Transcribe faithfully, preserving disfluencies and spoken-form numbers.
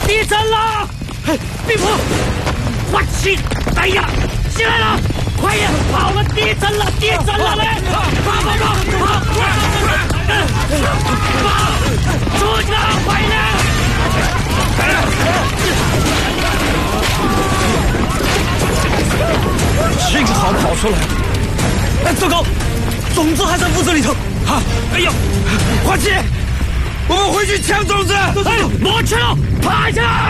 地震了！地普，我去！哎呀，起来了！快点跑了！地震了！地震了嘞！跑跑跑跑！跑！出去了！快点！幸好跑出来了！哎，糟糕，种子还在屋子里头！啊！哎呦，花七，我们回去抢种子！哎呦，莫去了，趴下！